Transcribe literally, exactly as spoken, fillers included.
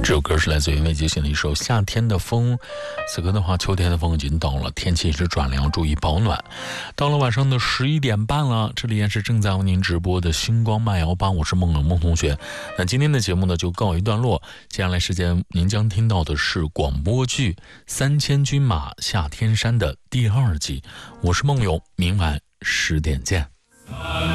这首歌是来自于魏杰信的一首《夏天的风》。此刻的话，秋天的风已经到了，天气是转凉，注意保暖。到了晚上的十一点半了，这里也是正在为您直播的星光慢摇吧，我是孟冷孟同学。那今天的节目呢就告一段落，接下来时间您将听到的是广播剧《三千军马下天山》的第二集。我是孟勇，明晚十点见。